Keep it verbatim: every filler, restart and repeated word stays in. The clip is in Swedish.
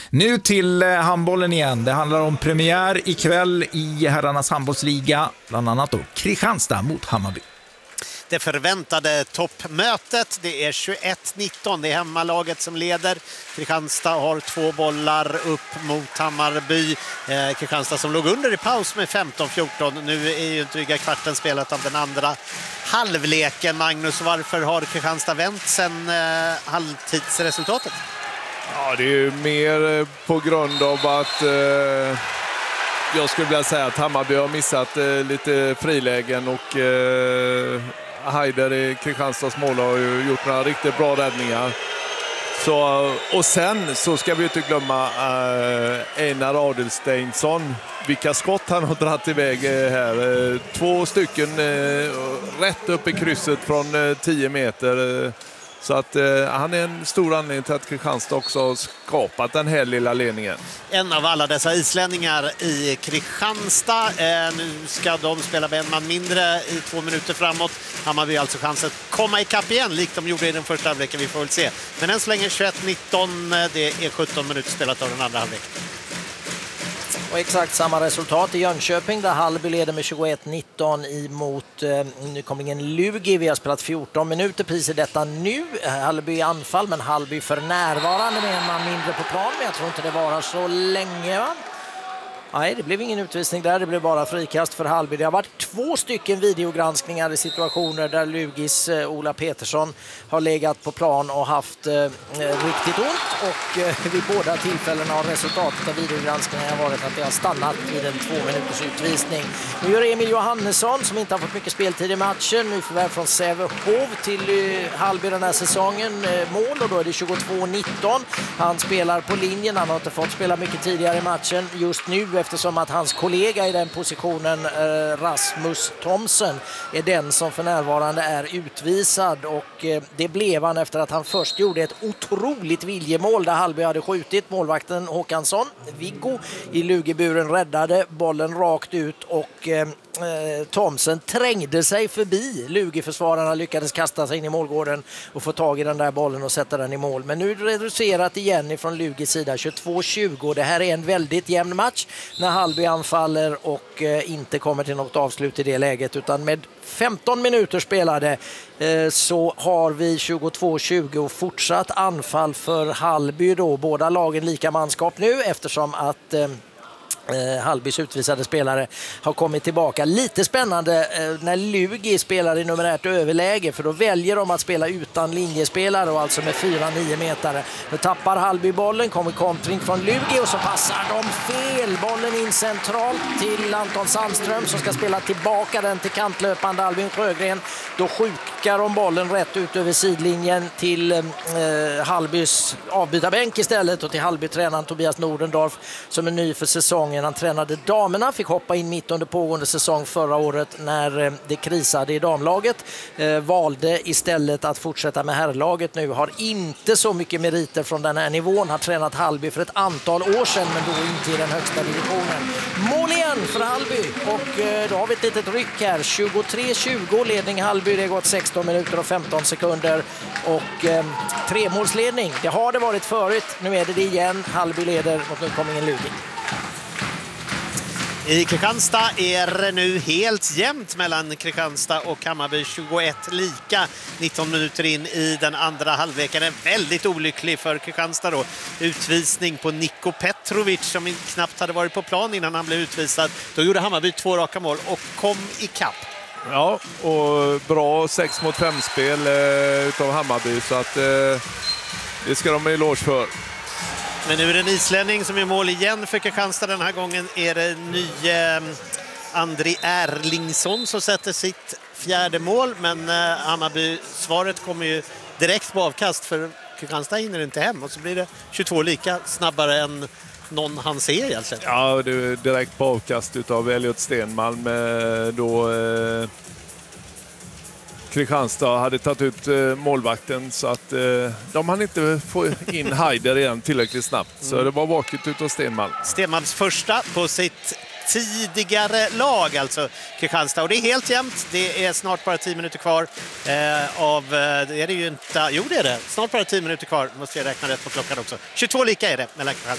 Nu till eh, handbollen igen. Det handlar om premiär ikväll i herrarnas handbollsliga. Bland annat då Kristianstad mot Hammarby. Det förväntade toppmötet, det är tjugoett nitton, det är hemmalaget som leder. Kristianstad har två bollar upp mot Hammarby. Eh, Kristianstad som låg under i paus med femton fjorton. Nu är ju dryga kvarten spelat av den andra halvleken. Magnus, varför har Kristianstad vänt sen eh, halvtidsresultatet? Ja, det är ju mer på grund av att eh, jag skulle vilja säga att Hammarby har missat eh, lite frilägen och eh, Heider i Kristianstads mål har ju gjort några riktigt bra räddningar. Så, och sen så ska vi inte glömma eh, Einar Adelsteinsson. Vilka skott han har dratt iväg eh, här. Eh, två stycken eh, rätt upp i krysset från eh, tio meter. Eh, Så att eh, han är en stor anledning till att Kristianstad också har skapat den här lilla ledningen. En av alla dessa islänningar i Kristianstad. Eh, nu ska de spela med en man mindre i två minuter framåt. Hammarby har alltså chans att komma ikapp igen, likt de gjorde i den första halvleken. Vi får väl se. Men än så länge tjugoett nitton, det är sjutton minuter spelat av den andra halvleken. Och exakt samma resultat i Jönköping där Hallby leder med tjugoett nitton emot eh, nykomlingen Lugi. Vi har spelat fjorton minuter precis i detta nu. Hallby i anfall, men Hallby för närvarande med en man mindre på plan. Men jag tror inte det varar så länge. Nej, det blev ingen utvisning där. Det blev bara frikast för Hallby. Det har varit två stycken videogranskningar i situationer där Lugis eh, Ola Petersson har legat på plan och haft eh, riktigt ont. Och eh, vid båda tillfällena har resultatet av videogranskningen varit att det har stannat vid en två minuters utvisning. Nu gör Emil Johannesson, som inte har fått mycket speltid i matchen, nu förvärv från Sävehof till eh, Hallby den här säsongen, eh, mål, och då är det tjugotvå nitton. Han spelar på linjen, han har inte fått spela mycket tidigare i matchen just nu, eftersom att hans kollega i den positionen, eh, Rasmus Thomsen, är den som för närvarande är utvisad, och eh, det blev han efter att han först gjorde ett otroligt viljemål där Hallby hade skjutit. Målvakten Håkansson, Viggo, i Lugeburen räddade bollen rakt ut, och eh, Thomsen trängde sig förbi Luge-försvararna, lyckades kasta sig in i målgården och få tag i den där bollen och sätta den i mål. Men nu reducerat igen ifrån Luges sida, tjugotvå tjugo. Det här är en väldigt jämn match när Hallby anfaller och eh, inte kommer till något avslut i det läget, utan med femton minuter spelade eh, så har vi tjugotvå tjugo fortsatt anfall för Hallby då. Båda lagen lika manskap nu, eftersom att eh, Eh, Hallbys utvisade spelare har kommit tillbaka. Lite spännande eh, när Lugi spelar i numerärt överläge, för då väljer de att spela utan linjespelare och alltså med fyra nio metare. Nu tappar Hallby bollen, kommer kontring från Lugi och så passar de fel. Bollen in centralt till Anton Sandström som ska spela tillbaka den till kantlöpande Albin Sjögren. Då skjuter de bollen rätt ut över sidlinjen till eh, Hallbys avbytarbänk istället, och till Hallby-tränaren Tobias Nordendorf som är ny för säsongen. Han tränade damerna, fick hoppa in mitt under pågående säsong förra året när det krisade i damlaget. Eh, valde istället att fortsätta med herrlaget nu. Har inte så mycket meriter från den här nivån. Har tränat Hallby för ett antal år sedan, men då inte i den högsta divisionen. Mål igen för Hallby, och eh, då har vi ett litet ryck här. tjugotre tjugo ledning Hallby. Det har gått sexton minuter och femton sekunder, och eh, tremålsledning. Det har det varit förut. Nu är det det igen. Hallby leder mot nykomlingen Lugi. I Kristianstad är det nu helt jämnt mellan Kristianstad och Hammarby, tjugoett lika, nitton minuter in i den andra halvleken. En väldigt olycklig för Kristianstad då. Utvisning på Niko Petrovic som knappt hade varit på plan innan han blev utvisad. Då gjorde Hammarby två raka mål och kom ikapp. Ja, och bra sex mot fem spel eh, utav Hammarby, så att eh, det ska de ha eloge för. Men nu är det en islänning som är mål igen för Kristianstad. Den här gången är det nye eh, Andri Erlingsson som sätter sitt fjärde mål. Men eh, Hammarby, svaret kommer ju direkt på avkast, för Kristianstad hinner inte hem. Och så blir det tjugotvå lika, snabbare än någon han ser egentligen. Ja, det är direkt på avkast utav Elliot Stenmalm. Eh, då... Eh... Kristianstad hade tagit ut eh, målvakten, så att eh, de hann inte få in Heider igen tillräckligt snabbt. Så mm. det var vaket ut av Stenmalm. Stenmalms första på sitt tidigare lag, alltså Kristianstad. Och det är helt jämnt. Det är snart bara tio minuter kvar eh, av... Eh, det är det ju inte... Jo, det är det. Snart bara tio minuter kvar. Måste jag räkna rätt på klockan också. tjugotvå lika är det mellan